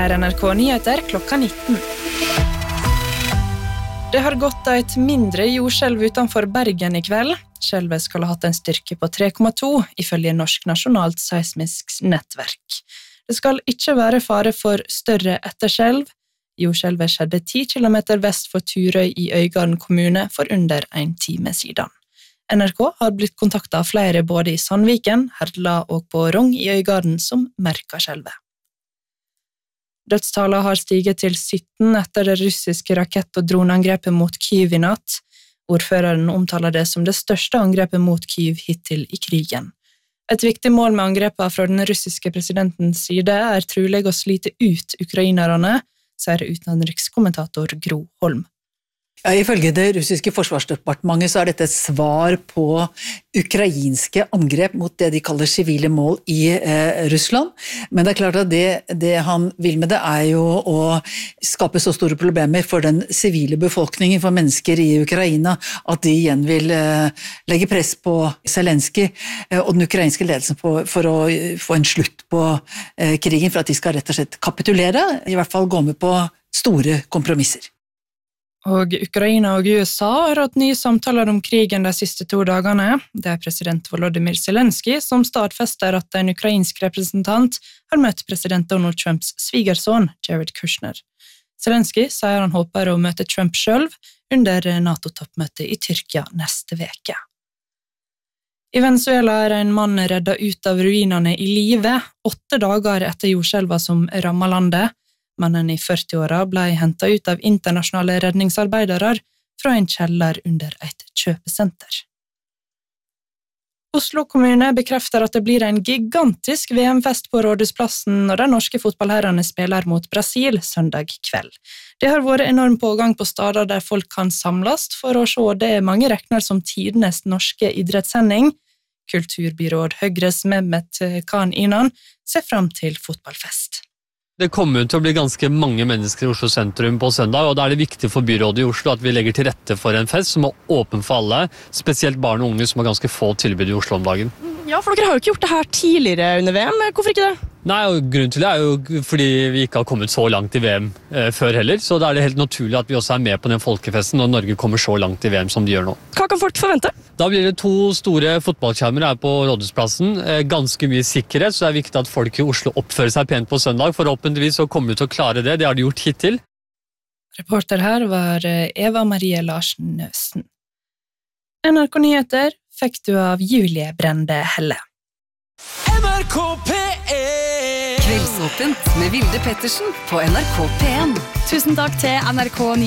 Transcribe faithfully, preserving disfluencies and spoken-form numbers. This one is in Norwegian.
er N R K Nyheter klokka nitten. Det har gått et mindre jordskjelv utenfor Bergen i kveld. Skjelvet skal ha hatt en styrke på tre komma to, ifølge Norsk Nasjonalt Seismisk Nettverk. Det skal ikke være fare for større etterskjelv. Jordskjelvet skjedde ti kilometer vest for Turøy i Øygarden kommune for under en time siden. N R K har blitt kontaktet av flere både i Sandviken, Herdla og på Rong i Øygarden som merker skjelvet. Dødstallet har stiget til sytten etter det russiske rakett- og droneangrepet mot Kyiv i natt. Ordføreren omtaler det som det største angrepet mot Kyiv hittil i krigen. Et viktig mål med angrepet fra den russiske presidentens side er trolig å slite ut ukrainerne, sier utenrikskommentator Gro Holm. Ja, ifølge det russiske forsvarsdepartementet så er dette et svar på ukrainske angrep mot det de kaller sivile mål i eh, Russland. Men det er klart at det, det han vil med det er jo å skape så store problemer for den sivile befolkningen, for mennesker i Ukraina, at de igjen vil eh, legge press på Zelensky eh, og den ukrainske ledelsen på, for å få en slutt på eh, krigen, for at de skal rett og slett kapitulere, i hvert fall gå med på store kompromisser. Og Ukraina og U S A har hatt nye samtaler om krigen de siste to dagene. Det er president Volodymyr Zelensky som stadfester at en ukrainsk representant har møtt president Donald Trumps svigerson, Jared Kushner. Zelensky sier han håper å møte Trump selv under NATO-toppmøtet i Tyrkia neste veke. I Venezuela er en mann reddet ut av ruinene i live, åtte dager etter jordskjelvet som rammet landet. Mannen i førti-åra ble hentet ut av internasjonale redningsarbeidere fra en kjeller under et kjøpesenter. Oslo kommune bekrefter at det blir en gigantisk V M-fest på Rådhusplassen når de norske fotballherrene spiller mot Brasil søndag kveld. Det har vært enorm pågang på steder der folk kan samles for å se det mange regner som tidenes norske idrettssending. Kulturbyråd Høyres Mehmet Khan Inan ser frem til fotballfest. Det kommer til å bli ganske mange mennesker i Oslo sentrum på søndag, og da er det viktig for byrådet i Oslo at vi legger til rette for en fest som er åpen for alle, spesielt barn og unge som har ganske få tilbud i Oslo om dagen. Ja, for dere har jo ikke gjort det her tidligere under V M, hvorfor ikke det? Nei, og grunnen til det er jo fordi vi ikke har kommet så langt i V M eh, før heller, så da er det helt naturlig at vi også er med på den folkefesten når Norge kommer så langt i V M som de gjør nå. Hva kan folk forvente? Da blir det to store fotballskjermer her på Rådhusplassen, eh, ganske mye sikkerhet, så det er viktig at folk i Oslo oppfører seg pent på søndag, forhåpentligvis så kommer vi til å klare det, det har de gjort hittil. Reporter her var Eva Marie Larsen Nøsen. N R K Nyheter fikk du av Julie Brende Helle. N R K P en Kveldsåpent med Vilde Pettersen på N R K P en. Tusen takk til N R K